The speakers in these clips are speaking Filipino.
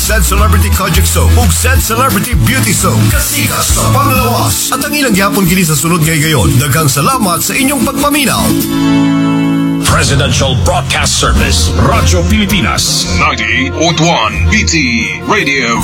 Said Celebrity Kojic Soap ug Said Celebrity Beauty Soap. Kasikas sa panglawas. At ang ilang gyapon kini sa sunod ngay gayon. Daghang salamat sa inyong pagpaminaw. Presidential Broadcast Service, Radyo Pilipinas, 98.1 BT Radio.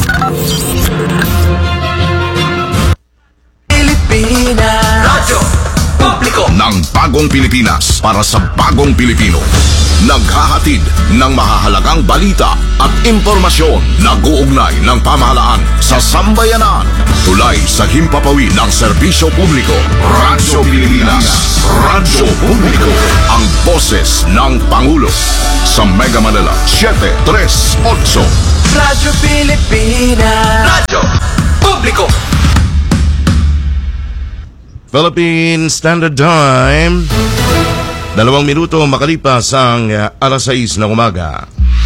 Pilipinas, Radyo Publiko ng bagong Pilipinas para sa bagong Pilipino. Naghahatid ng mahahalagang balita at impormasyon na guugnay ng pamahalaan sa sambayanan. Tulay sa himpapawid ng serbisyo publiko. Radyo Pilipinas, Radyo Publiko, ang boses ng Pangulo. Sa Mega Manila, 738. Radyo Pilipinas, Radyo Publiko. Philippine Standard Time, 2 minuto makalipas ang alas 6 ng umaga.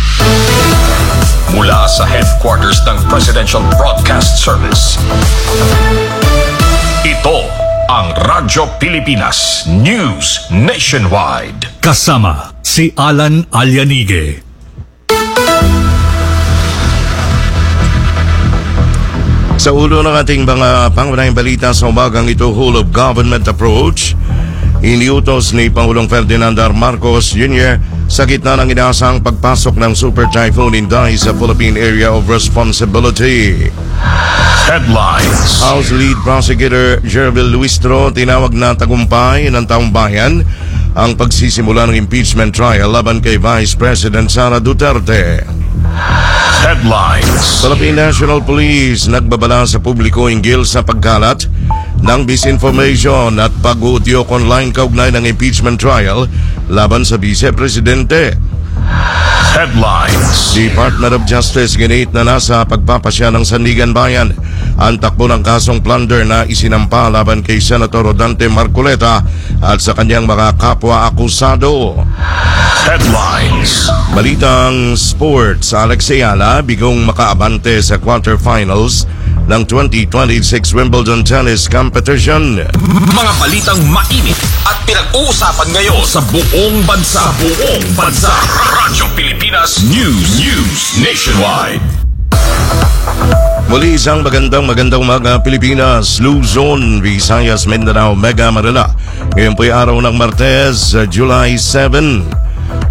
Mula sa headquarters ng Presidential Broadcast Service, ito ang Radyo Pilipinas News Nationwide. Kasama si Alan Alianige. Sa ulo ng ating mga pangunahing balita sa umagang ito, whole of government approach. Iniutos ni Pangulong Ferdinand R. Marcos Jr. sa gitna ng inaasahang pagpasok ng Super Typhoon Inday sa Philippine Area of Responsibility. Headlines. House Lead Prosecutor Jervil Luistro tinawag na tagumpay ng taong bayan ang pagsisimula ng impeachment trial laban kay Vice President Sara Duterte. Headlines. Philippine National Police nagbabala sa publiko hinggil sa pagkalat ng disinformation at pag-uudyok online kaugnay ng impeachment trial laban sa Vice Presidente. Headlines. Department of Justice ginit na nasa pagpapasya ng Sandigan Bayan ang takbo ng kasong plunder na isinampa laban kay Senator Rodante Marcoleta at sa kanyang mga kapwa-akusado. Headlines. Balitang sports, Alex Ayala bigong makaabante sa quarterfinals ng 2026 Wimbledon Tennis Competition. Mga balitang mainit at pinag-uusapan ngayon sa buong bansa. Radyo Pilipinas News Nationwide. Muli isang magandang umaga Pilipinas, Luzon, Visayas, Mindanao, Mega Manila. Ngayon po'y araw ng Martes, July 7,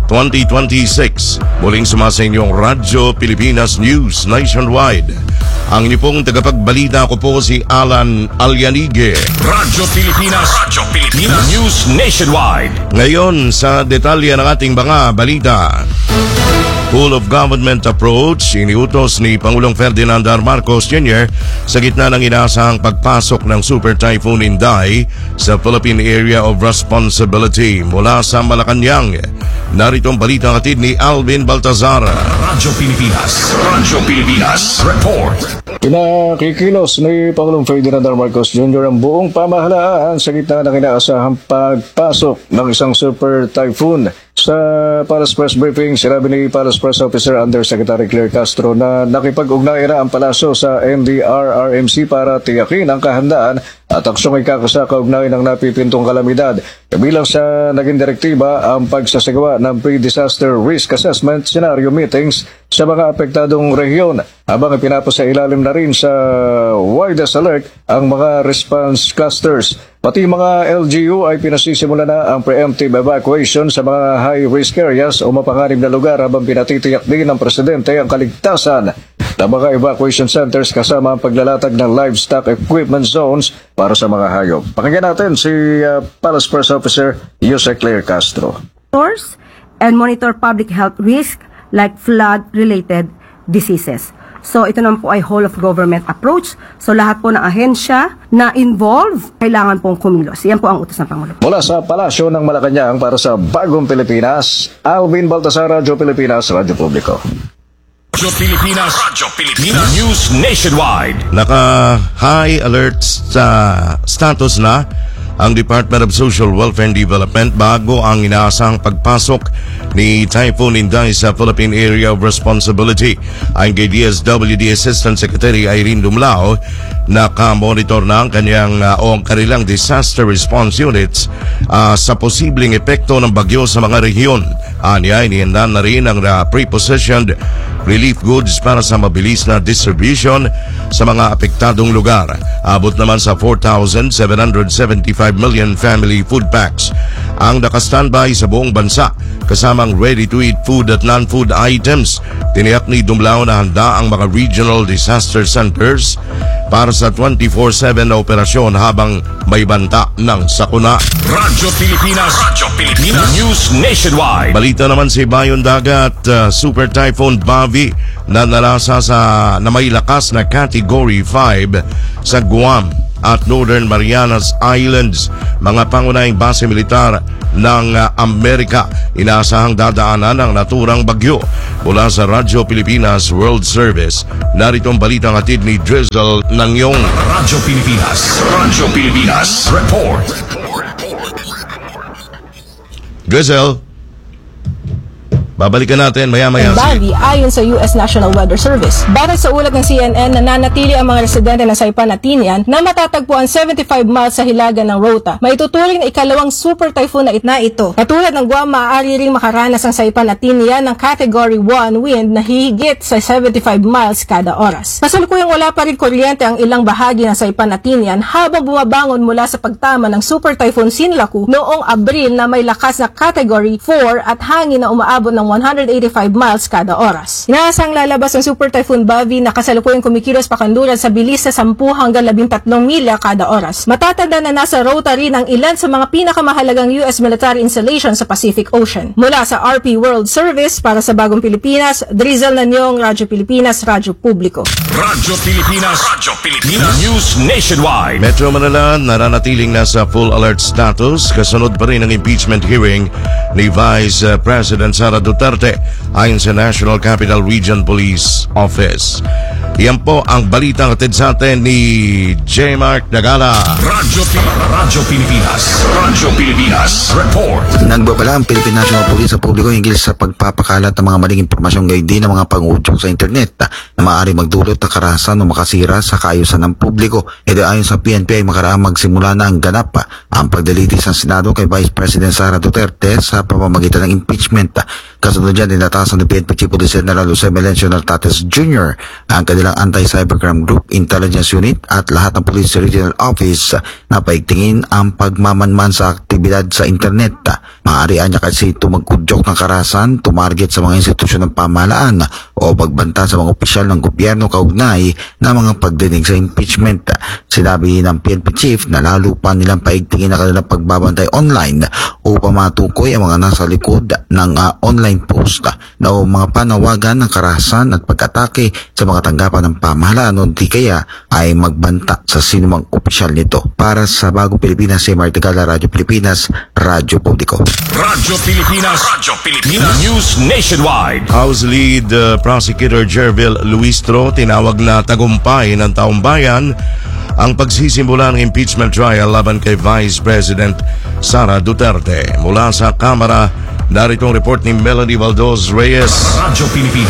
2026. Muling sumasa inyong Radyo Pilipinas News Nationwide. Ang inyo pong tagapagbalita ko po si Alan Alianige. Radyo Pilipinas News Nationwide. Ngayon sa detalye ng ating mga balita. Full of government approach, iniutos ni Pangulong Ferdinand R. Marcos Jr. sa gitna ng inaasahang pagpasok ng Super Typhoon Inday sa Philippine Area of Responsibility. Mula sa Malacanang, narito ang balita hatid ni Alvin Baltazar. Radyo Pilipinas Report. Pinakikilos ni Pangulong Ferdinand R. Marcos Jr. ang buong pamahalaan sa gitna ng inaasahang pagpasok ng isang super typhoon. Sa Palace Press Briefing, sinabi ni Palace Press Officer Undersecretary Claire Castro na nakipag-ugnayan na ang palasyo sa NDRRMC para tiyakin ang kahandaan at aksyong ikakasa kaugnay ng napipintong kalamidad. Kabilang sa naging direktiba ang pagsasagawa ng pre-disaster risk assessment scenario meetings sa mga apektadong rehiyon, habang ipinapasailalim na rin sa widest alert ang mga response clusters. Pati mga LGU ay pinasisimula na ang preemptive evacuation sa mga high-risk areas o mapanganib na lugar, habang pinatitiyak din ng Presidente ang kaligtasan ng mga evacuation centers kasama ang paglalatag ng livestock equipment zones para sa mga hayop. Pakinggan natin si Palace Press Officer Jose Claire Castro. And monitor public health risk like flood-related diseases. So ito naman po ay whole of government approach. So lahat po ng ahensya na involved, kailangan pong kumilos. Yan po ang utos ng Pangulo. Mula sa Palasyo ng Malacanang para sa Bagong Pilipinas, Alvin Baltasar, Radyo Pilipinas, Radyo Publiko. Radyo Pilipinas News Nationwide. Naka-high alert sa status na ang Department of Social Welfare and Development bago ang inaasahang pagpasok ni Typhoon Inday sa Philippine Area of Responsibility. Ayon kay DSWD Assistant Secretary Irene Dumlao, nakamonitor na ang kanyang o ang kanilang disaster response units sa posibleng epekto ng bagyo sa mga rehiyon. Aniya, inihindan na rin ang pre-positioned relief goods para sa mabilis na distribution sa mga apektadong lugar. Abot naman sa 4,775 million family food packs ang nakastandby sa buong bansa, kasamang ready-to-eat food at non-food items. Tiniyak ni Dumlao na handa ang mga regional disaster centers para sa 24/7 na operasyon habang may banta ng sakuna. Radyo Pilipinas. News Nationwide. Balita naman si Bayon Dagat, Super Typhoon Bavi na nalasa na may lakas na Category 5 sa Guam at Northern Marianas Islands, mga pangunahing base militar ng Amerika. Inaasahang dadaanan ng naturang bagyo. Mula sa Radyo Pilipinas World Service, narito ang balitang hatid ni Drizzle Nangyong. Radyo Pilipinas. Report. Drizzle, babalikan natin maya-maya. Bavi ayon sa US National Weather Service. Batay sa ulat ng CNN, nananatili ang mga residente ng Saipan at Tinian na matatagpuan 75 miles sa hilaga ng Rota. Maituturing na ikalawang super typhoon na ito. Katulad ng Guam, maaari ring makaranas ang Saipan at Tinian ng Category 1 wind na hihigit sa 75 miles kada oras. Kasalukuyang wala pa rin kuryente ang ilang bahagi ng Saipan at Tinian habang bumabangon mula sa pagtama ng super typhoon Sinlaku noong Abril na may lakas na Category 4 at hangin na umaabot ng 185 miles kada oras. Inaasang lalabas ang Super Typhoon Bavi na kasalukuyang kumikilos pakanluran sa bilis sa 10 hanggang 13 milya kada oras. Matatanda na nasa rota rin ang ilan sa mga pinakamahalagang US military installations sa Pacific Ocean. Mula sa RP World Service para sa Bagong Pilipinas, Drizzle Nanyong, Radyo Pilipinas, Radyo Publiko. Radyo Pilipinas. News Nationwide. Metro Manila nananatiling nasa full alert status kasunod pa rin ang impeachment hearing ni Vice President Sara Duterte ayon sa National Capital Region Police Office. Yan po ang balitang hatid sa atin ni J. Mark Nagala. Radyo Pilipinas. Report. Nagbabala ang Philippine National Police sa publiko hinggil sa pagpapakalat ng mga maling impormasyon gayon din ng mga pang-uudyok sa internet na maaari magdulot ng karahasan o makasira sa kaayusan ng publiko. Ito ayon sa PNP ay makaraang magsimula na ang ganap ang pagdilitis ng Senado kay Vice President Sara Duterte sa pamamagitan ng impeachment. Kasunod dyan, dinatasan ng PNP Chief Police General Jose Melencio Nartates Jr. ang kanilang Anti-Cybercrime Group Intelligence Unit at lahat ng Police Regional Office na paigtingin ang pagmamanman sa aktibidad sa internet. Maaarian niya kasi tumag-udyok ng karahasan, tumarget sa mga institusyon ng pamahalaan o pagbanta sa mga opisyal ng gobyerno kaugnay na mga pagdinig sa impeachment. Sinabi ng PNP Chief na lalo pa nilang paigtingin ang kanilang pagbabantay online upang matukoy ang mga nasa likod ng online post na o mga panawagan ng karahasan at pag-atake sa mga tanggapan ng pamahalaan o di kaya ay magbanta sa sinumang opisyal nito. Para sa Bagong Pilipinas, si Martigala, Radyo Pilipinas, Radyo Publiko. Radyo Pilipinas. News Nationwide. House Lead Prosecutor Jervil Luistro tinawag na tagumpay ng taong bayan ang pagsisimula ng impeachment trial laban kay Vice President Sara Duterte. Mula sa Kamara, narito ang report ni Melanie Valdos Reyes. Radyo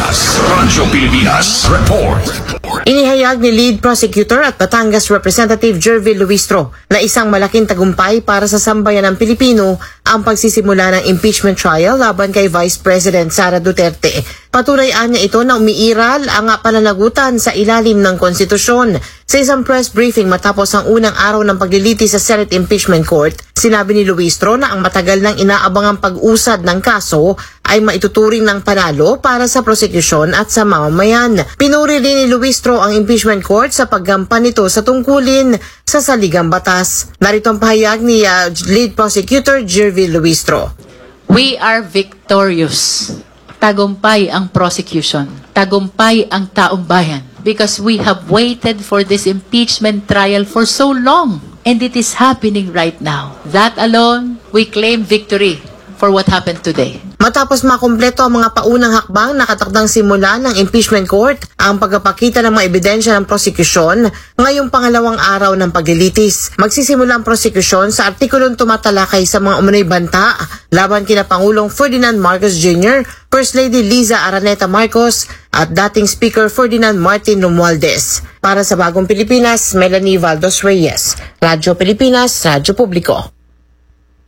Pilipinas. Report. Inihayag ni Lead Prosecutor at Batangas Representative Jervil Luistro na isang malaking tagumpay para sa sambayan ng Pilipino ang pagsisimula ng impeachment trial laban kay Vice President Sara Duterte. Patunayan niya ito na umiiral ang pananagutan sa ilalim ng konstitusyon. Sa isang press briefing matapos ang unang araw ng paglilitis sa Senate Impeachment Court, sinabi ni Luistro na ang matagal nang inaabangang pag-usad ng kaso ay maituturing ng panalo para sa prosekusyon at sa mamamayan. Pinuri rin ni Luistro ang impeachment court sa paggampan nito sa tungkulin sa saligang batas. Narito ang pahayag ni Lead Prosecutor Jervil Luistro. We are victorious. Tagumpay ang prosecution. Tagumpay ang taong bayan. Because we have waited for this impeachment trial for so long. And it is happening right now. That alone, we claim victory for what happened today. Matapos makumpleto ang mga paunang hakbang nakatakdang simula ng impeachment court ang pagpapakita ng mga ebidensya ng prosekusyon ngayong pangalawang araw ng paglilitis. Magsisimula ang prosekusyon sa artikulong tumatalakay sa mga umunoy banta laban kina Pangulong Ferdinand Marcos Jr., First Lady Liza Araneta Marcos at dating Speaker Ferdinand Martin Romualdez. Para sa Bagong Pilipinas, Melanie Valdos Reyes. Radyo Pilipinas, Radyo Publiko.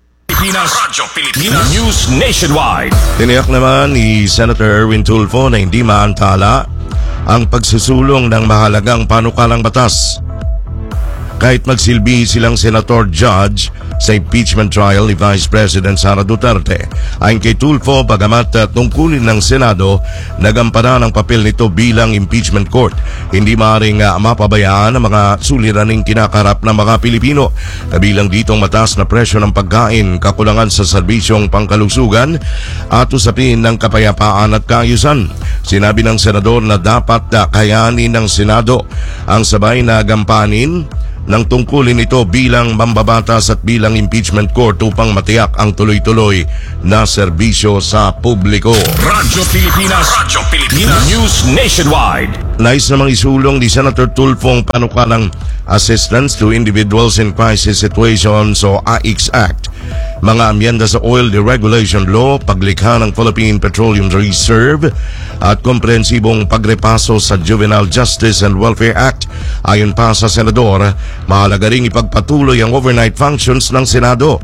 Pilipinas. Radyo Pilipinas. News Nationwide. Tiniyak naman ni Senator Erwin Tulfo na hindi maantala ang pagsusulong ng mahalagang panukalang batas. Kahit magsilbi silang senator judge sa impeachment trial ni Vice President Sara Duterte. Ayon kay Tulfo, bagamat tungkulin ng Senado, nagampanan ang papel nito bilang impeachment court. Hindi maaaring mapabayaan ang mga suliraning kinakarap ng mga Pilipino. Kabilang ditong mataas na presyo ng pagkain, kakulangan sa serbisyong pangkalusugan at usapin ng kapayapaan at kaayusan. Sinabi ng senador na dapat kayanin ng Senado ang sabay na gampanin ng tungkulin ito bilang mambabatas at bilang impeachment court upang matiyak ang tuloy-tuloy na serbisyo sa publiko. Radyo Pilipinas. Radyo Pilipinas. News Nationwide. Nais namang isulong ni Senator Tulfo ang panukalang Assistance to Individuals in Crisis Situations o AICS Act, mga amyenda sa Oil Deregulation Law, paglikha ng Philippine Petroleum Reserve at komprehensibong pagrepaso sa Juvenile Justice and Welfare Act. Ayon pa sa senador, mahalaga ring ipagpatuloy ang overnight functions ng Senado.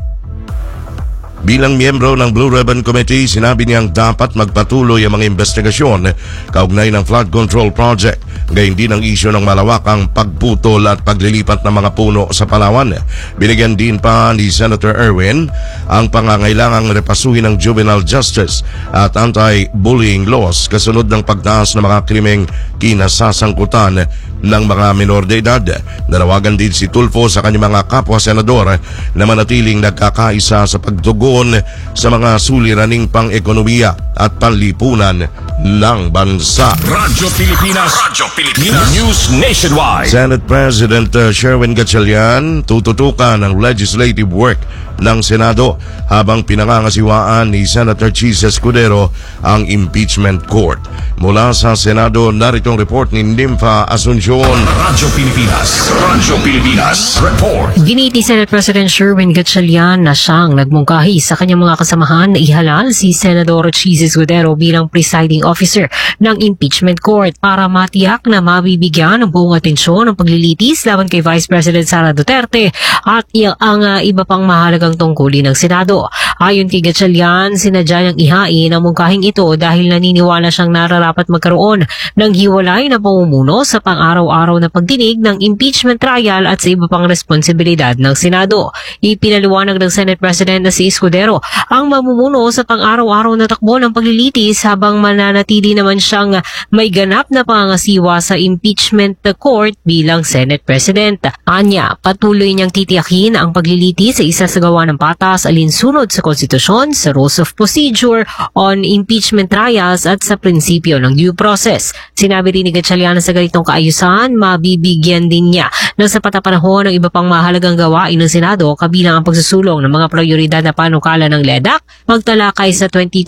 Bilang miyembro ng Blue Ribbon Committee, sinabi niyang dapat magpatuloy ang mga investigasyon kaugnay ng flood control project, gayon din ang isyu ng malawakang pagputol at paglilipat ng mga puno sa Palawan. Binigyan din pa ni Senator Erwin ang pangangailangang repasuhin ng juvenile justice at anti-bullying laws kasunod ng pagtaas ng mga krimeng kinasasangkutan ng mga minor de edad. Nanawagan din si Tulfo sa kanyang mga kapwa-senador na manatiling nagkakaisa sa pagtugon sa mga suliraning pang-ekonomiya at panlipunan ng bansa. Radyo Pilipinas. Radyo Pilipinas. News Nationwide. Senate President Sherwin Gatchalian tututukan ang legislative work ng Senado habang pinangangasiwaan ni Senator Chis Escudero ang impeachment court. Mula sa Senado, naritong report ni Nympha Asuncion. Radyo Pilipinas. Radyo Pilipinas. Report. Giniti Senate President Sherwin Gatchalian na siyang nagmungkahi sa kanyang mga kasamahan na ihalal si Senador Chis Escudero bilang presiding officer ng impeachment court para matiyak na mabibigyan ng buong atensyon ang paglilitis laban kay Vice President Sara Duterte at ang iba pang mahalagang tungkulin ng Senado. Ayon kay Gatchalian, sinadya niyang ihain ang mungkahing ito dahil naniniwala siyang nararapat magkaroon ng hiwalay na pamumuno sa pang-araw-araw na pagdinig ng impeachment trial at sa iba pang responsibilidad ng Senado. Ipinaliwanag ng Senate President na si Escudero ang mamumuno sa pang-araw-araw na takbo ng paglilitis habang mananatili naman siyang may ganap na pangangasiwa sa impeachment court bilang Senate President. Anya, patuloy niyang titiyakin ang paglilitis sa isa sa gawa ng patas alinsunod sa konstitusyon, sa rules of procedure on impeachment trials at sa prinsipyo ng due process. Sinabi rin ni Gatchalian sa ganitong kaayusan, mabibigyan din niya ng sapat na panahon ng iba pang mahalagang gawain ng Senado kabilang ang pagsusulong ng mga prioridad na panukala ng LEDAC, pagtalakay sa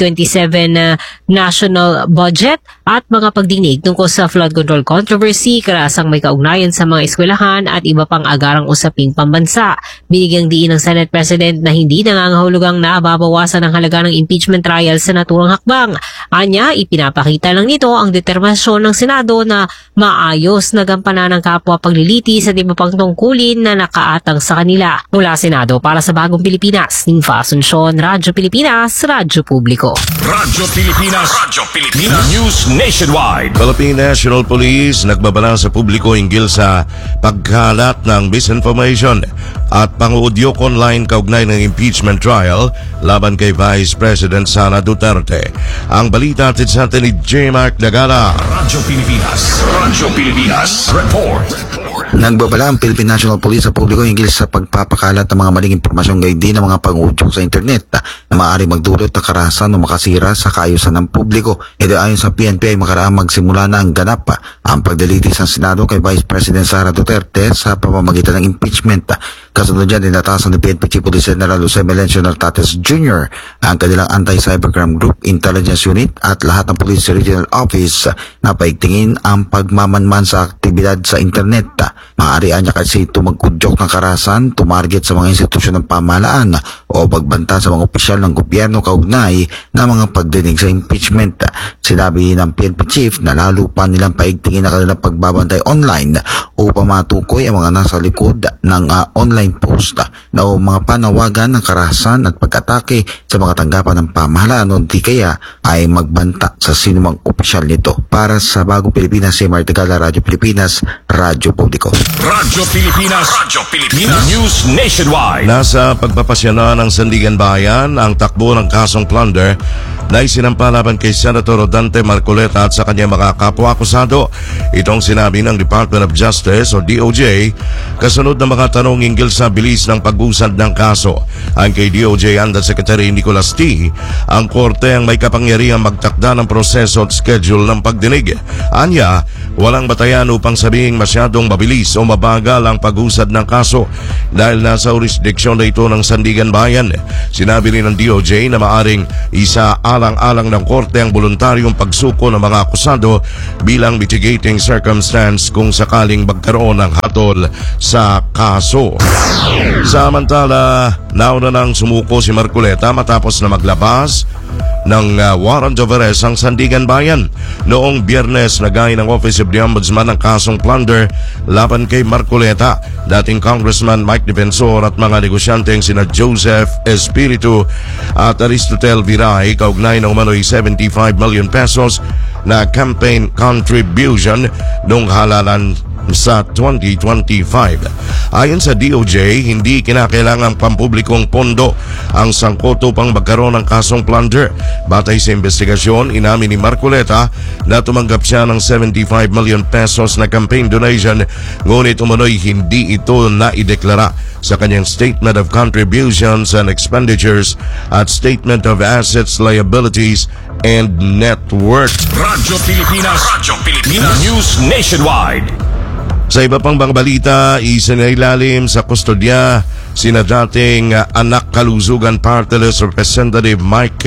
2027 national budget at mga pagdinig tungkol sa flood control controversy, karasang may kaugnayan sa mga eskwelahan at iba pang agarang usaping pambansa. Binigyang diin ng Senate President na hindi nangangahulugang nababawasan ang halaga ng impeachment trial sa naturang hakbang. Anya, ipinapakita lang nito ang determinasyon ng Senado na maayos na gampanan ng kapwa paglilitis at iba pang tungkulin na nakaatang sa kanila. Mula Senado para sa Bagong Pilipinas, Nympha Asuncion, Radyo Pilipinas, Radyo Publiko. Radyo Pilipinas. Radyo Pilipinas. News Nationwide. Philippine National Police nagbabala sa publiko hinggil sa pagkalat ng misinformation at panguudyok online kaugnay ng impeachment trial laban kay Vice President Sara Duterte. Ang balita atin sa atin ni J. Mark Dagala. Radyo Pilipinas. Radyo Pilipinas. Report. Nagbabala ang Philippine National Police sa publiko hinggil sa pagpapakalat ng mga maling impormasyon gayon din ng mga pang-udyok sa internet na maaari magdulot ng karahasan o makasira sa kaayusan ng publiko. Ito ayon sa PNP ay makaraang magsimula na ang ganap ang pagdilitis ng Senado kay Vice President Sara Duterte sa pamamagitan ng impeachment. Kasunod dyan, inatasan ni PNP Chief Police General Jose Melencio Nartates Jr. ang kanilang Anti-Cybercrime Group Intelligence Unit at lahat ng Police Regional Office na paigtingin ang pagmamanman sa aktibidad sa internet. Maaari niya kasi ito mag-udyok ng karahasan, tumarget sa mga institusyon ng pamahalaan o pagbanta sa mga opisyal ng gobyerno kaugnay na mga pagdinig sa impeachment. Sinabi ng PNP Chief na lalo pa nilang paigtingin na kanilang pagbabantay online upang matukoy ang mga nasa likod ng online post na mga panawagan ng karahasan at pag-atake sa mga tanggapan ng pamahalaan o di kaya ay magbanta sa sinumang opisyal nito. Para sa Bagong Pilipinas, si Martigala, Radyo Pilipinas, Radyo Publiko. Radyo Pilipinas. Radyo Pilipinas. News Nationwide. Nasa pagpapasya na ng Sandigan Bayan ang takbo ng kasong plunder na isinampa laban kay Senator Rodante Marcoleta at sa kanyang mga kapwa-akusado. Itong sinabi ng Department of Justice o DOJ kasunod ng mga tanong hinggil sa bilis ng pag-usad ng kaso. Ang kay DOJ Undersecretary Nicolas T, ang korte ang may kapangyarihang magtakda ng proseso at schedule ng pagdinig. Anya, walang batayan upang sabihing masyadong mabilis o mabagal ang pag-usad ng kaso dahil nasa jurisdiksyon na ito ng Sandigan Bayan. Sinabi rin ng DOJ na maaring isaalang-alang ng korte ang voluntaryong pagsuko ng mga akusado bilang mitigating circumstance kung sakaling magkaroon ng hatol sa kaso. Samantala, nauna nang sumuko si Marcoleta matapos na maglabas ng warrant of arrest ang Sandigan Bayan. Noong Biyernes, nagay ng Office of the Ombudsman ang kasong plunder laban kay Marcoleta, dating Congressman Mike Defensor at mga negosyanteng sina Joseph Espiritu at Aristotel Viray kaugnay ng umano'y 75 million pesos na campaign contribution noong halalan sa 2025. Ayon sa DOJ, hindi kinakailangang pampublikong pondo ang sangkot upang magkaroon ng kasong plunder. Batay sa investigasyon, inamin ni Marcoleta na tumanggap siya ng 75 million pesos na campaign donation, ngunit umano'y hindi ito naideklara sa kanyang Statement of Contributions and Expenditures at Statement of Assets, Liabilities, and Net Worth. Radyo Pilipinas. Radyo Pilipinas. News Nationwide. Sa iba pang mga balita, isinailalim sa kustodya sina dating anak kalusugan party list Representative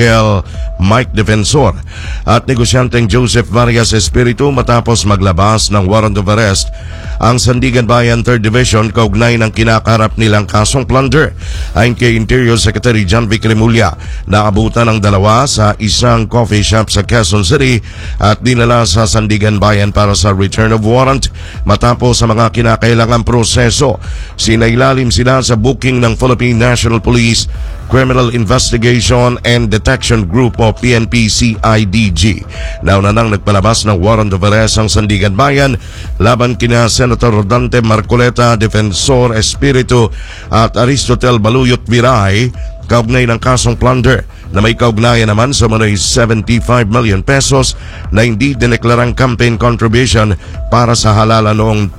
Mike Defensor at negosyanteng Joseph Varias Espiritu matapos maglabas ng warrant of arrest ang Sandigan Bayan 3rd Division kaugnay ng kinakaharap nilang kasong plunder. Ayon kay Interior Secretary John Vic Remulla, naabutan ng dalawa sa isang coffee shop sa Quezon City at dinala sa Sandigan Bayan para sa return of warrant. Matapos sa mga kinakailangang proseso, sinailalim sila sa booking ng Philippine National Police Criminal Investigation and Detection Group o PNP-CIDG. Nauna nang nagpalabas ng warrant of arrest ang Sandigan Bayan laban kina Senator Rodante Marcoleta, Defensor Espiritu at Aristotel Baluyot Viray kaugnay ng kasong plunder na may kaugnayan naman sa mga 75 million pesos na hindi dineklarang campaign contribution para sa halalan noong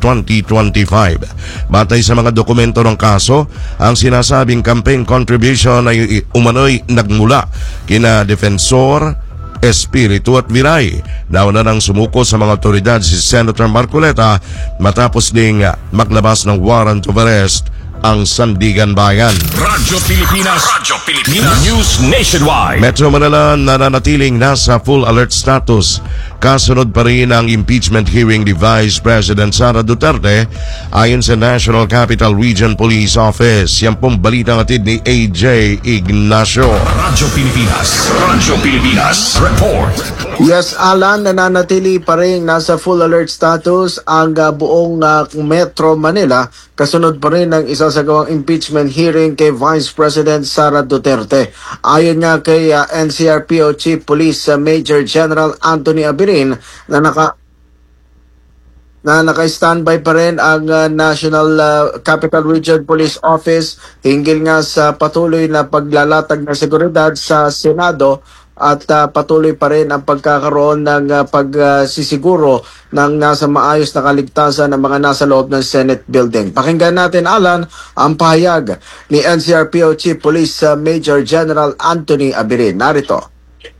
2025. Batay sa mga dokumento ng kaso, ang sinasabing campaign contribution ay umano'y nagmula kina Defensor, Espiritu at Viray. Nauna nang sumuko sa mga otoridad si Senator Marcoleta matapos ding maglabas ng warrant of arrest ang Sandigan Bayan. Radyo Pilipinas. Radyo Pilipinas. News Nationwide. Metro Manila nananatiling nasa full alert status. Kasunod pa rin ang impeachment hearing ni Vice President Sara Duterte ayon sa National Capital Region Police Office. Yan pong balitang atid ni AJ Ignacio. Radyo Pilipinas. Radyo Pilipinas. Report. Yes, Alan, nananatili pa rin nasa full alert status ang buong Metro Manila. Kasunod pa rin ng isasagawang impeachment hearing kay Vice President Sara Duterte. Ayon nga kay NCRPO Chief Police Major General Anthony Abirin na naka-standby pa rin ang National Capital Region Police Office hinggil nga sa patuloy na paglalatag ng seguridad sa Senado at patuloy pa rin ang pagkakaroon ng pagsisiguro ng nasa maayos na kaligtasan ng mga nasa loob ng Senate building. Pakinggan natin, Alan, ang pahayag ni NCRPO Chief Police Major General Anthony Abirin. Narito.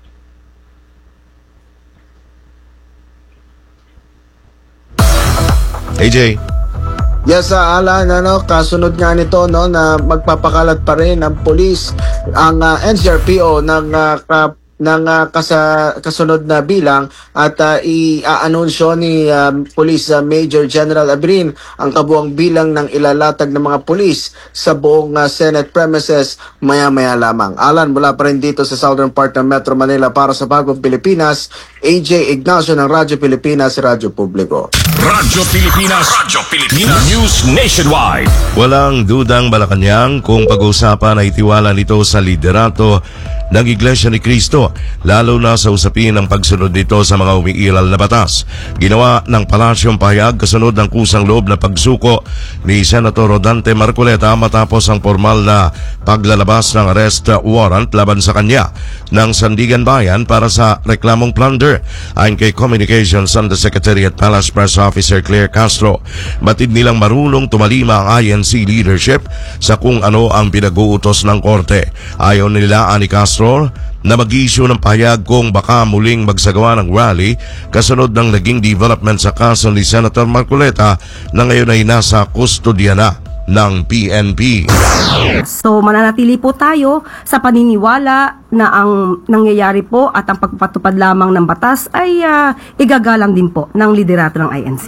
AJ. Yes, Alan, kasunod nga nito na magpapakalat pa rin ang police, ang NCRPO ng ng kasunod na bilang at i-aanunsyo ni Police Major General Abrin ang kabuang bilang ng ilalatag ng mga pulis sa buong Senate premises maya-maya lamang. Alan, mula pa rin dito sa southern part ng Metro Manila para sa Bagong Pilipinas, AJ Ignacio ng Radyo Pilipinas, Radyo Publiko. Radyo Pilipinas News Nationwide. Walang dudang Malacanang kung pag-uusapan ay tiwala nito sa liderato ng Iglesia ni Cristo, lalo na sa usapin ng pagsunod nito sa mga umiiral na batas. Ginawa ng Palasyong pahayag kasunod ng kusang loob na pagsuko ni Senator Rodante Marcoleta matapos ang formal na paglalabas ng arrest warrant laban sa kanya ng Sandigan Bayan para sa reklamong plunder. Ayon kay Communications Undersecretary at Palace Press Officer Claire Castro, batid nilang marunong tumalima ang INC leadership sa kung ano ang pinag-uutos ng korte. Ayaw nila ni Castro na mag-issue ng pahayag kung baka muling magsagawa ng rally kasunod ng naging development sa kaso ni Senator Marcoleta na ngayon ay nasa kustodya na ng PNP. So mananatili po tayo sa paniniwala na ang nangyayari po at ang pagpatupad lamang ng batas ay igagalang din po ng liderato ng INC.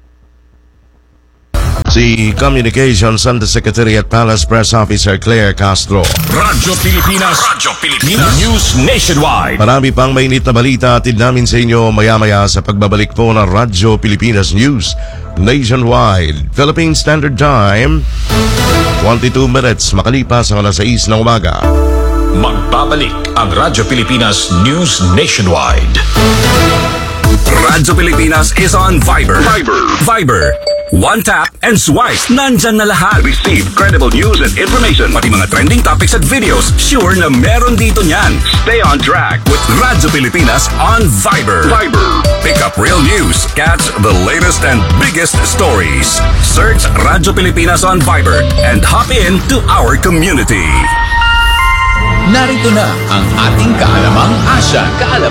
Si Communications Undersecretary at Palace Press Officer Claire Castro. Radyo Pilipinas News Nationwide. Marami pang mainit na balita atid namin sa inyo maya-maya sa pagbabalik po ng Radyo Pilipinas News Nationwide. Philippine Standard Time, 22 minutes makalipas ang alas 6 ng umaga. Magbabalik ang Radyo Pilipinas News Nationwide. Radyo Pilipinas is on Viber. One tap and swipe. Nandyan na lahat. Receive credible news and information. Pati mga trending topics at videos. Sure na meron dito niyan. Stay on track with Radyo Pilipinas on Viber. Pick up real news. Catch the latest and biggest stories. Search Radyo Pilipinas on Viber and hop in to our community. Narito na ang ating Kaalamang Asya.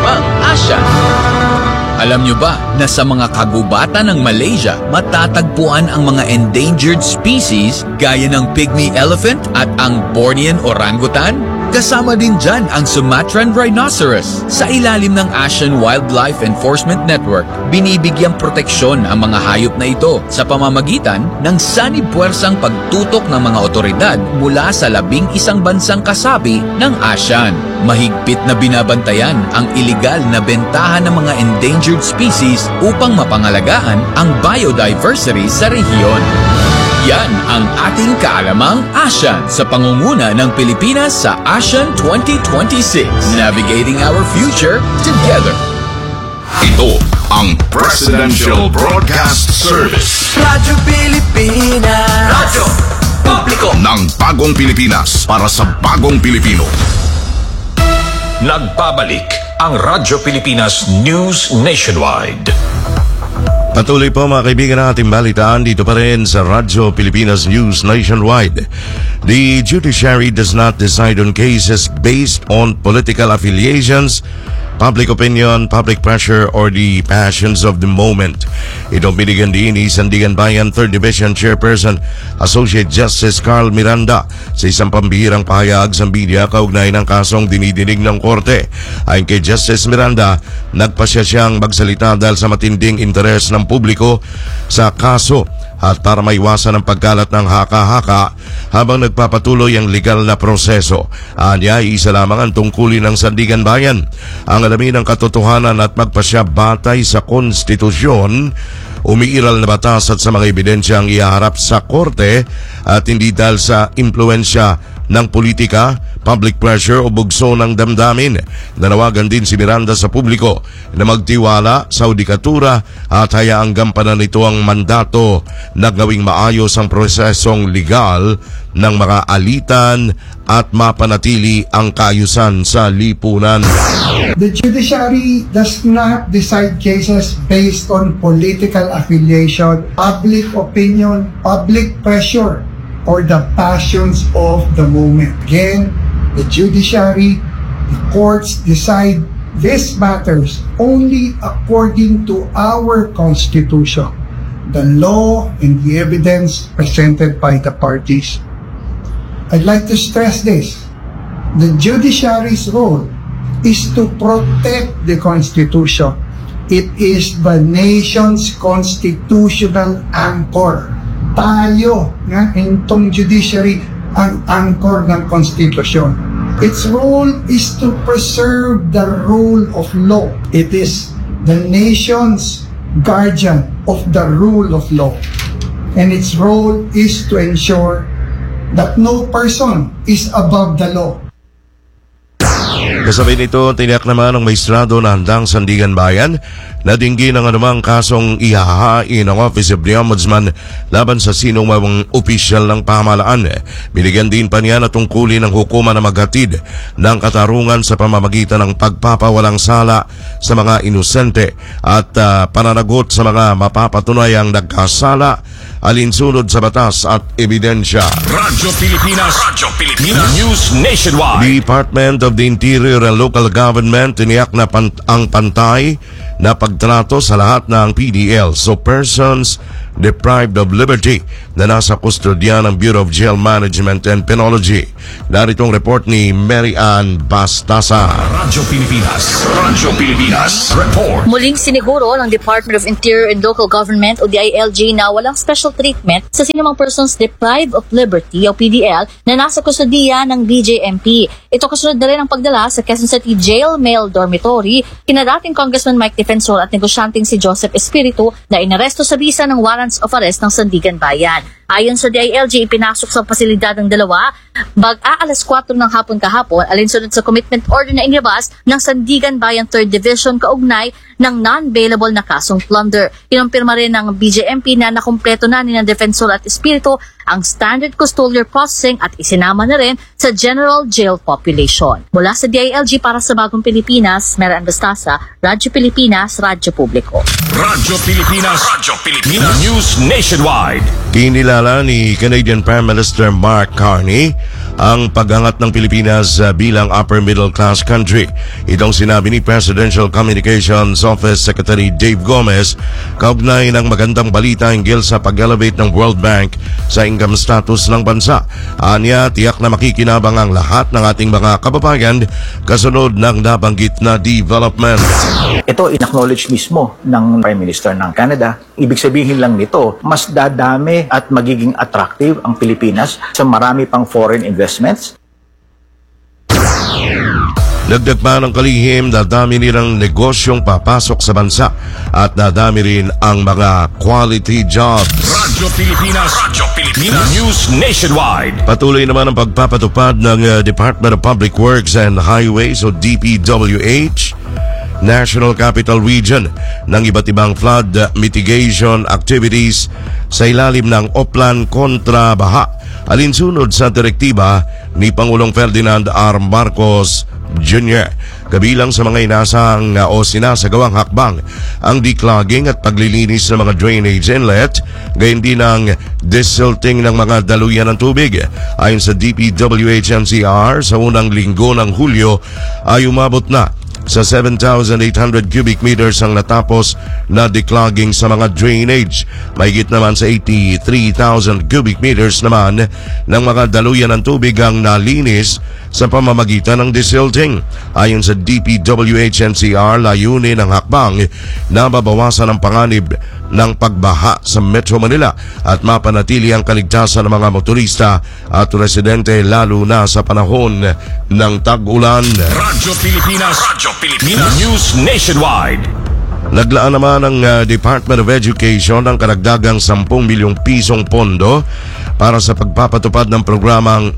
Alam nyo ba na sa mga kagubatan ng Malaysia, matatagpuan ang mga endangered species gaya ng pygmy elephant at ang Bornean orangutan? Kasama din dyan ang Sumatran rhinoceros. Sa ilalim ng Asian Wildlife Enforcement Network, binibigyang proteksyon ang mga hayop na ito sa pamamagitan ng sanib-puwersang pagtutok ng mga otoridad mula sa 11 bansang kasapi ng ASEAN. Mahigpit na binabantayan ang iligal na bentahan ng mga endangered species upang mapangalagaan ang biodiversity sa rehiyon. Yan ang ating Kaalamang ASEAN sa pangunguna ng Pilipinas sa ASEAN 2026. Navigating our future together. Ito ang Presidential Broadcast Service. Radyo Pilipinas. Radyo Publiko ng Bagong Pilipinas para sa Bagong Pilipino. Nagbabalik ang Radyo Pilipinas News Nationwide. Patuloy po mga kaibigan na ating balitaan dito pa rin sa Radyo Pilipinas News Nationwide. The judiciary does not decide on cases based on political affiliations, public opinion, public pressure, or the passions of the moment. Ito binigyan din ni Sandigan Bayan 3rd Division Chairperson Associate Justice Carl Miranda sa isang pambihirang pahayag sa media kaugnay ng kasong dinidinig ng korte. Ayon kay Justice Miranda, nagpasya siyang magsalita dahil sa matinding interes ng publiko sa kaso at para maiwasan ang pagkalat ng haka-haka habang nagpapatuloy ang legal na proseso. Anya, isa lamang ang tungkulin ng Sandigan Bayan, ang alamin ang katotohanan at magpasya batay sa konstitusyon, umiiral na batas at sa mga ebidensyang ihaharap sa korte at hindi dahil sa impluensya ng politika, public pressure o bugso ng damdamin. Nanawagan din si Miranda sa publiko na magtiwala sa hudikatura at hayaang gampanan nito ang mandato na gawing maayos ang prosesong legal ng mga alitan at mapanatili ang kaayusan sa lipunan. The judiciary does not decide cases based on political affiliation, public opinion, public pressure, or the passions of the moment. Again, the judiciary, the courts decide these matters only according to our Constitution, the law, and the evidence presented by the parties. I'd like to stress this. The judiciary's role is to protect the Constitution. It is the nation's constitutional anchor. Tayo, intong judiciary, ang anchor ng Constitution. Its role is to preserve the rule of law. It is the nation's guardian of the rule of law. And its role is to ensure that no person is above the law. Kasabay nito, tiniyak naman ng maestrado na handang Sandigan Bayan na dinggin ang anumang kasong ihahain ng Office of the Ombudsman laban sa sinong mawang opisyal ng pamahalaan. Binigyan din pa niya na tungkulin ng hukuman na maghatid ng katarungan sa pamamagitan ng pagpapawalang sala sa mga inosente at pananagot sa mga mapapatunayang nagkasala alinsunod sa batas at ebidensya. Radyo Pilipinas. News Nationwide. Department of the Interior and Local Government tiniyak na ang pantay na pagtrato sa lahat ng PDL, so persons deprived of liberty na nasa kustodya ng Bureau of Jail Management and Penology. Narito ang report ni Mary Ann Bastasa. Radyo Pilipinas. Report. Muling siniguro ng Department of Interior and Local Government o DILG na walang special treatment sa sinumang persons deprived of liberty o PDL na nasa kustodiya ng BJMP. Ito kasunod na rin ang pagdala sa Quezon City Jail Male Dormitory kina dating Congressman Mike Defensor at negosyanteng si Joseph Espiritu na inaresto sa bisa ng warrants of arrest ng Sandigan Bayan. Ayon sa DILG, ipinasok sa pasilidad ng dalawa alas 4 ng hapon kahapon alinsunod sa commitment order na inilabas ng Sandigan Bayan 3rd Division kaugnay ng non-bailable na kasong plunder. Kinumpirma rin ng BJMP na nakumpleto na ni ng Defensor at Espiritu ang standard custodial processing at isinama na rin sa general jail population. Mula sa DILG para sa Bagong Pilipinas, Mary Ann Bastasa, Radyo Pilipinas, Radyo Publiko. Radyo Pilipinas. News Nationwide. Kinilala ni Canadian Prime Minister Mark Carney ang pag-angat ng Pilipinas bilang upper middle class country. Itong sinabi ni Presidential Communications Office Secretary Dave Gomez kaugnay ng magandang balita hinggil sa pag-elevate ng World Bank sa income status ng bansa. Anya, tiyak na makikinabang ang lahat ng ating mga kababayan kasunod ng nabanggit na development. Ito in-acknowledge mismo ng Prime Minister ng Canada. Ibig sabihin lang nito, mas dadami at magiging attractive ang Pilipinas sa marami pang foreign investments. Dagdag pa ng kalihim, dadami nilang negosyong papasok sa bansa at dadami rin ang mga quality jobs. Radyo Pilipinas. News Nationwide. Patuloy naman ang pagpapatupad ng Department of Public Works and Highways o DPWH National Capital Region ng iba't ibang flood mitigation activities sa ilalim ng Oplan kontra Baha alinsunod sa direktiba ni Pangulong Ferdinand R. Marcos Jr. Kabilang sa mga inasang o sinasagawang hakbang ang declogging at paglilinis ng mga drainage inlet, gayon din ang desilting ng mga daluyan ng tubig. Ayon sa DPWH-NCR, sa unang linggo ng Hulyo ay umabot na sa 7,800 cubic meters ang natapos na declogging sa mga drainage. Mahigit naman sa 83,000 cubic meters naman ng mga daluyan ng tubig ang nalinis sa pamamagitan ng desilting. Ayon sa DPWH-NCR, layunin ng hakbang na mabawasan ang panganib ng pagbaha sa Metro Manila at mapanatili ang kaligtasan ng mga motorista at residente lalo na sa panahon ng tag-ulan. Radyo Pilipinas. News Nationwide. Naglaan naman ng Department of Education ng karagdagang 10 milyong pisong pondo para sa pagpapatupad ng programang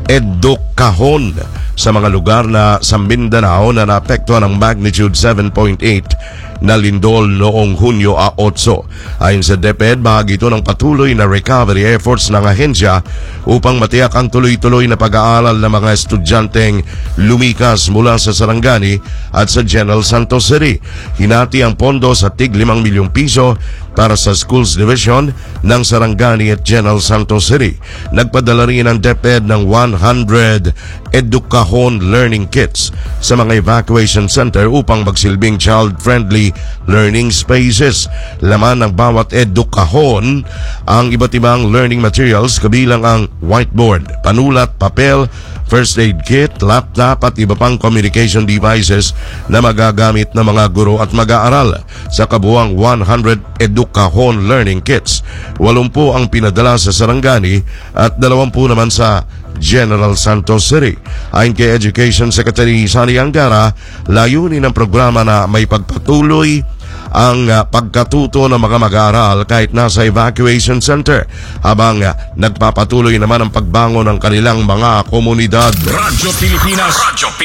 Edukahon sa mga lugar na sa Mindanao na naapektuhan ng magnitude 7.8 na lindol noong Hunyo 8. Ayon sa DepEd, bahagi ito ng patuloy na recovery efforts ng ahensya upang matiyak ang tuloy-tuloy na pag-aaral ng mga estudyanteng lumikas mula sa Sarangani at sa General Santos City. Hinati ang pondo sa tig 5 milyong piso para sa Schools Division ng Sarangani at General Santos City. Nagpadala rin ang DepEd ng 100 Edukahon Learning Kits sa mga evacuation center upang magsilbing child-friendly multi learning spaces. Laman ng bawat edukahon ang iba't ibang learning materials kabilang ang whiteboard, panulat, papel, first aid kit, laptop at iba pang communication devices na magagamit ng mga guro at mag-aaral. Sa kabuuang 100 edukahon learning kits, 80 ang pinadala sa Sarangani at 20 naman sa General Santos City. Ayon kay Education Secretary Sani Angara, layunin ng programa na may pagpatuloy ang pagkatuto ng mga mag-aaral kahit nasa evacuation center habang nagpapatuloy naman ang pagbangon ng kanilang mga komunidad. Radyo Pilipinas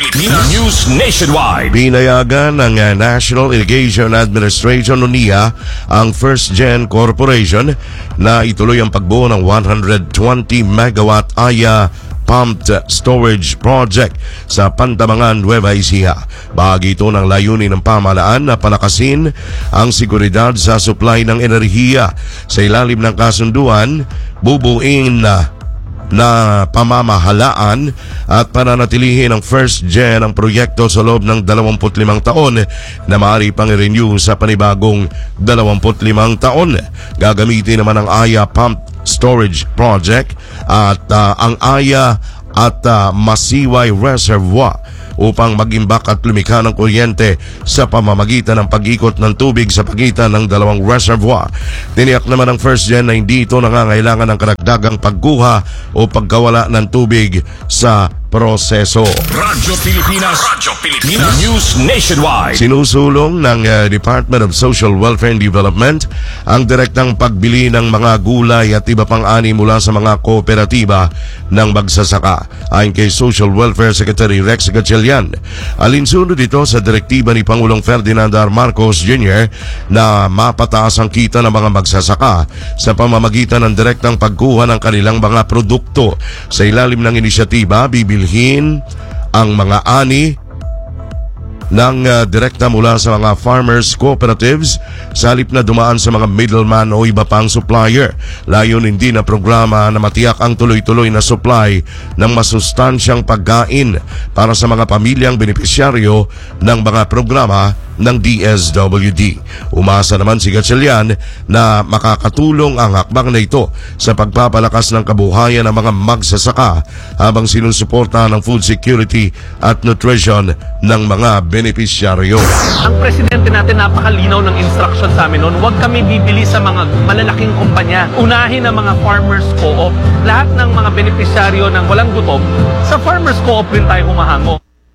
News Nationwide. Pinayagan ng National Irrigation Administration o NIA ang First Gen Corporation na ituloy ang pagbuo ng 120 megawatt Aya Pumped Storage Project sa Pantabangan, Nueva Ecija. Bahagi ito ng layunin ng pamahalaan na palakasin ang seguridad sa supply ng enerhiya. Sa ilalim ng kasunduan, bubuin na pamamahalaan at pananatilihin ng First Gen ang proyekto sa loob ng 25 taon na maaari pang i-renew sa panibagong 25 taon. Gagamitin naman ang Aya Pumped Storage Project at ang Aya at Masiway Reservoir upang mag-imbak at lumikha ng kuryente sa pamamagitan ng pag-ikot ng tubig sa pagitan ng dalawang reservoir. Tiniyak naman ng First Gen na hindi ito nangangailangan ng karagdagang pagkuha o pagkawala ng tubig sa proseso. Radyo Pilipinas News Nationwide. Sinusulong ng Department of Social Welfare and Development ang direktang pagbili ng mga gulay at iba pang ani mula sa mga kooperatiba ng magsasaka. Ayon kay Social Welfare Secretary Rex Gatchalian, alinsunod ito sa direktiba ni Pangulong Ferdinand R. Marcos Jr. na mapataas ang kita ng mga magsasaka sa pamamagitan ng direktang pagkuha ng kanilang mga produkto. Sa ilalim ng inisyatiba, bibilhin ang mga ani ng direkta mula sa mga farmers cooperatives sa halip na dumaan sa mga middleman o iba pang supplier. Layunin din na programa na matiyak ang tuloy-tuloy na supply ng masustansyang pagkain para sa mga pamilyang benepisyaryo ng mga programa ng DSWD. Umasa naman si Gatchalian na makakatulong ang hakbang na ito sa pagpapalakas ng kabuhayan ng mga magsasaka habang sinusuporta ng food security at nutrition ng mga benepisyaryo. Ang presidente natin napakalinaw ng instruction sa amin noon, huwag kami bibili sa mga malalaking kumpanya. Unahin ang mga farmers co-op. Lahat ng mga benepisyaryo ng walang gutom, sa farmers co-op rin tayo humahango.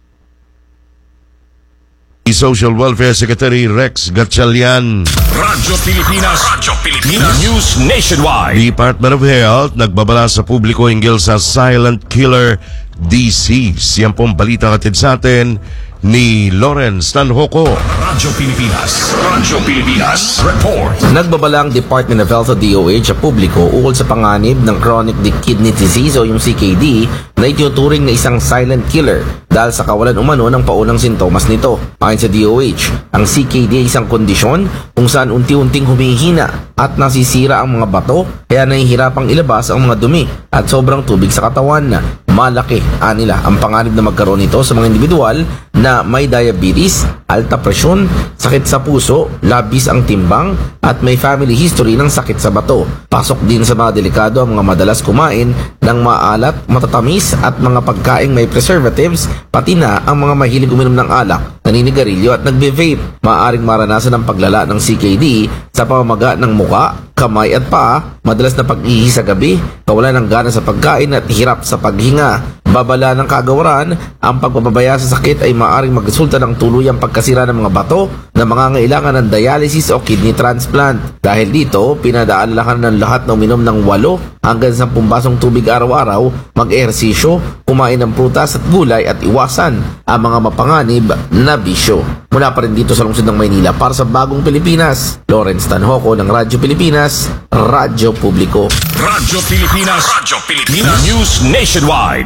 Social Welfare Secretary Rex Gatchalian. Radyo Pilipinas News Nationwide. Department of Health nagbabala sa publiko hinggil sa silent killer disease. Yan pong balita katid sa atin ni Lawrence Tanhoco. Radyo Pilipinas Report. Nagbabala ang Department of Health o DOH sa publiko ukol sa panganib ng chronic kidney disease o yung CKD na itinuturing na isang silent killer dahil sa kawalan umano ng paunang sintomas nito. Ayon sa DOH, ang CKD ay isang kondisyon kung saan unti-unting humihina at nasisira ang mga bato kaya nahihirapang ilabas ang mga dumi at sobrang tubig sa katawan. Malaki, anila, ang panganib na magkaroon nito sa mga individual na may diabetes, alta presyon, sakit sa puso, labis ang timbang, at may family history ng sakit sa bato. Pasok din sa mga delikado ang mga madalas kumain ng maalat, matatamis at mga pagkaing may preservatives, pati na ang mga mahilig uminom ng alak, naninigarilyo at nagbe-vape. Maaaring maranasan ang paglala ng CKD sa pamamaga ng muka, kamay at paa, madalas na pag-ihi sa gabi, kawalan ng gana sa pagkain at hirap sa paghinga. Babala ng kagawaran, ang pagpapabaya sa sakit ay maaaring magresulta ng tuluyang pagkasira ng mga bato na mangangailangan ng dialysis o kidney transplant. Dahil dito, pinadaalahan ng lahat na uminom ng 8 hanggang 10 basong tubig araw-araw, mag-ehersisyo, kumain ng prutas at gulay at iwasan ang mga mapanganib na bisyo. Mula pa rin dito sa lungsod ng Maynila para sa Bagong Pilipinas, Lawrence Tanhoco ng Radyo Pilipinas, Radyo Publiko. Radyo Pilipinas News Nationwide.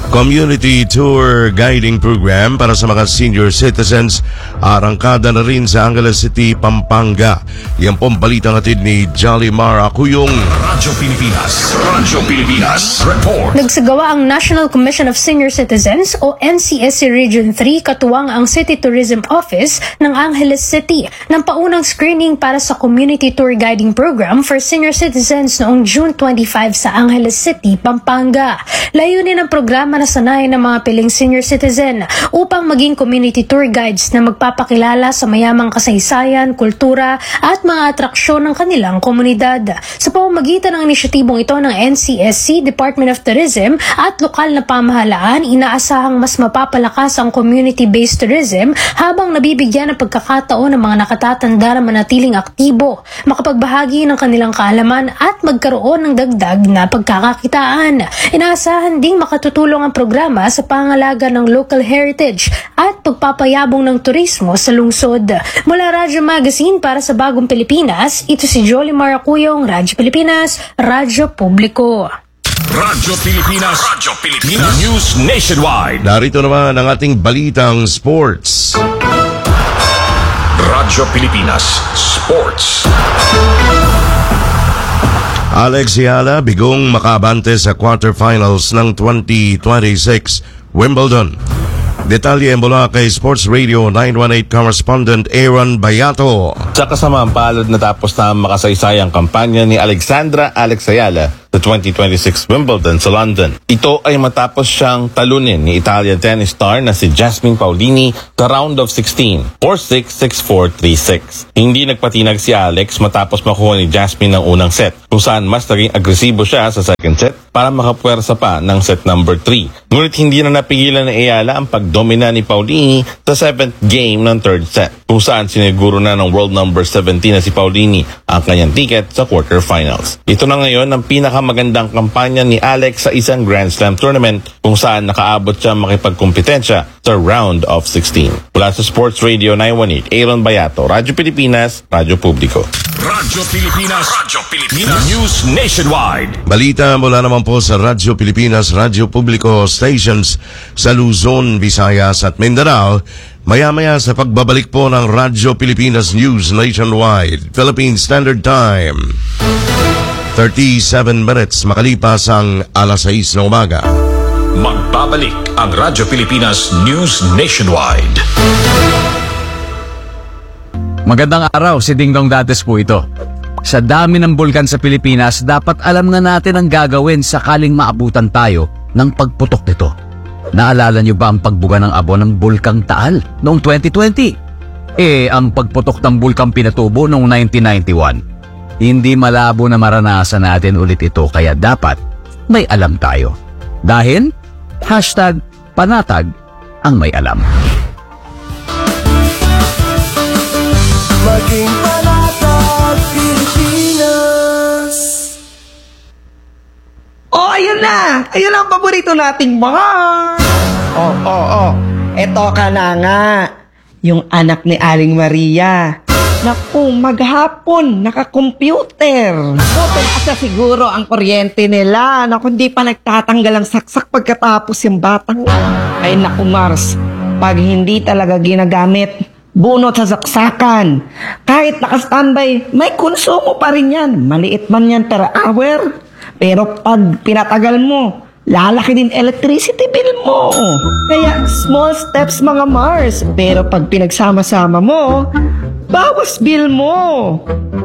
Community Tour Guiding Program para sa mga senior citizens. Arangkada na rin sa Angeles City, Pampanga. Yan pong balitang hatid ni Jolly Mara Kuyong. Radyo Pilipinas Report. Nagsagawa ang National Commission of Senior Citizens o NCSC Region 3 katuwang ang City Tourism Office ng Angeles City ng paunang screening para sa Community Tour Guiding Program for Senior Citizens noong June 25 sa Angeles City, Pampanga. Layunin ng programa na sanayin ng mga piling senior citizen upang maging community tour guides na magpapakilala sa mayamang kasaysayan, kultura at mga atraksyon ng kanilang komunidad. Sa pamamagitan ng inisyatibong ito ng NCSC, Department of Tourism at lokal na pamahalaan, inaasahang mas mapapalakas ang community-based tourism habang nabibigyan ng pagkakataon ng mga nakatatanda na manatiling aktibo, makapagbahagi ng kanilang kaalaman at magkaroon ng dagdag na pagkakakitaan. Inaasahan ding makatutulong ang programa sa pangalaga ng local heritage at pagpapayabong ng turismo sa lungsod. Mula Radyo Magazine para sa Bagong Pilipinas, ito si Jolly Maracuyong, Radyo Pilipinas, Radyo Publiko. Radyo Pilipinas News Nationwide. Narito naman ang ating balitang sports. Radyo Pilipinas Sports. Alex Ayala bigong makabante sa quarterfinals ng 2026 Wimbledon. Detalye mula kay Sports Radio 918 correspondent Aaron Bayato. Sa kasamaang palad natapos na makasaysayang kampanya ni Alexandra Alex Ayala sa 2026 Wimbledon sa London. Ito ay matapos siyang talunin ni Italian tennis star na si Jasmine Paolini sa round of 16, 4-6, 6-4, 3-6. Hindi nagpatinag si Alex matapos makuha ni Jasmine ng unang set, kung saan mas naging agresibo siya sa second set para makapuwersa pa ng set number 3. Ngunit hindi na napigilan ni Ayala ang pagdomina ni Paolini sa 7th game ng third set, kung saan siniguro na ng world number 17 na si Paolini ang kanyang ticket sa quarterfinals. Ito na ngayon ang pinakamagandang kampanya ni Alex sa isang Grand Slam tournament, kung saan nakaabot siya makipagkompetensya sa round of 16. Mula sa Sports Radio 918, Aaron Bayato, Radyo Pilipinas, Radyo Publiko. Radyo Pilipinas News Nationwide. Balita mula naman po sa Radyo Pilipinas, Radyo Publiko stations sa Luzon, Visayas at Mindanao. Maya-maya sa pagbabalik po ng Radyo Pilipinas News Nationwide, Philippine Standard Time. 37 minutes makalipas ang alas 6 ng umaga. Magbabalik ang Radyo Pilipinas News Nationwide. Magandang araw, si Dingdong Dates po ito. Sa dami ng bulkan sa Pilipinas, dapat alam na natin ang gagawin sakaling maabutan tayo ng pagputok nito. Naalala niyo ba ang pagbuga ng abo ng Bulkang Taal noong 2020? Ang pagputok ng Bulkang Pinatubo noong 1991. Hindi malabo na maranasan natin ulit ito, kaya dapat may alam tayo. Dahil #panatag ang may alam. Maging panatag Pilipinas. Oh, ayun na! Ayun ang paborito nating bar! Oh. Eto ka na nga. Yung anak ni Aling Maria. Naku, maghapon, naka-computer. Asa siguro ang kuryente nila. Naku, hindi pa nagtatanggal ang saksak pagkatapos yung batang. Ay naku, Mars, pag hindi talaga ginagamit, bunot sa saksakan. Kahit naka-standby, may konsumo pa rin yan. Maliit man yan per hour. Pero pag pinatagal mo, lalaki din electricity bill mo. Kaya small steps mga Mars. Pero pag pinagsama-sama mo, bawas bill mo.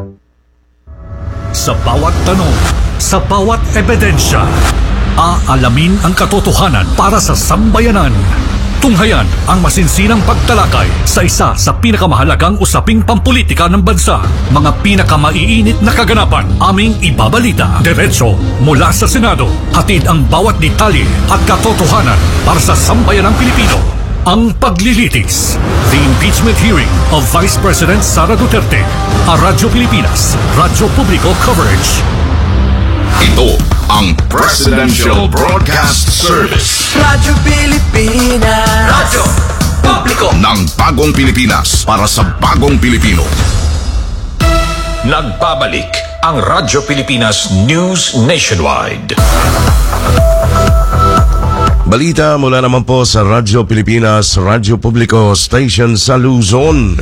Sa bawat tanong, sa bawat ebidensya, aalamin ang katotohanan para sa sambayanan. Tunghayan ang masinsinang pagtalakay sa isa sa pinakamahalagang usaping pampolitika ng bansa. Mga pinakamaiinit na kaganapan aming ibabalita. Diretso mula sa Senado. Hatid ang bawat detalye at katotohanan para sa sambayanang Pilipino. Ang paglilitis. The impeachment hearing of Vice President Sara Duterte. A Radyo Pilipinas, Radyo Publiko coverage. Ito ang Presidential Broadcast Service. Radyo Pilipinas. Radyo Publiko ng Bagong Pilipinas para sa Bagong Pilipino. Nagbabalik ang Radyo Pilipinas News Nationwide. Balita mula naman po sa Radyo Pilipinas, Radyo Publiko Station sa Luzon.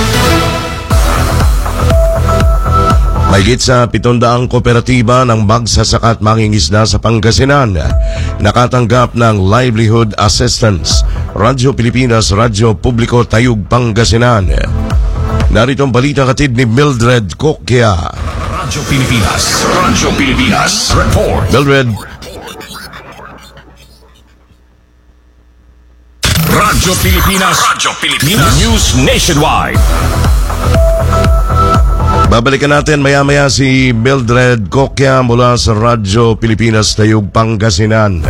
Mahigit sa 700 kooperatiba ng magsasaka at mangingisda sa Pangasinan nakatanggap ng livelihood assistance. Radyo Pilipinas, Radyo Publiko, Tayug, Pangasinan. Narito ang balita katid ni Mildred Kokya. Radyo Pilipinas report. Mildred. Radyo Pilipinas News Nationwide. Babalikan natin maya-maya si Mildred Kokya mula sa Radyo Pilipinas, Tayug, Pangasinan.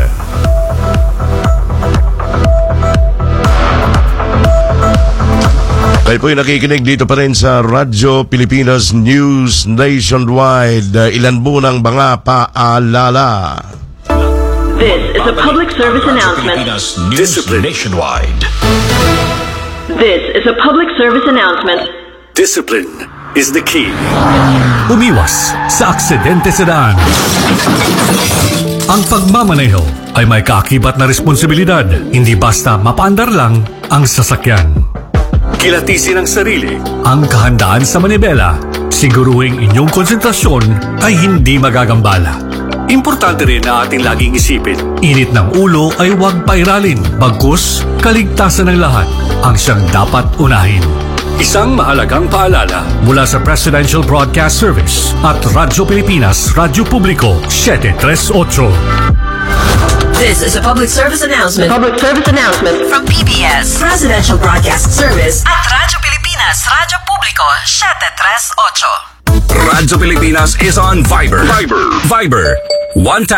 Kayo po'y nakikinig dito pa rin sa Radyo Pilipinas News Nationwide. Ilan munang mga paalala. This is a public service announcement. Discipline Nationwide. This is a public service announcement. Discipline is the key. Umiwas sa aksidente sa daan. Ang pagmamaneho ay may kaakibat na responsibilidad. Hindi basta mapaandar lang ang sasakyan. Kilatisin ang sarili, ang kahandaan sa manibela. Siguruhing inyong konsentrasyon ay hindi magagambala. Importante rin na ating laging isipin, init ng ulo ay huwag pairalin. Bagkus, kaligtasan ng lahat ang siyang dapat unahin. Isang mahalagang paalala mula sa Presidential Broadcast Service at Radyo Pilipinas, Radyo Publiko, 738. This is a public service announcement. Public service announcement from PBS, Presidential Broadcast Service at Radyo Pilipinas, Radyo Publiko, 738. Radyo Pilipinas is on Viber. Viber. 1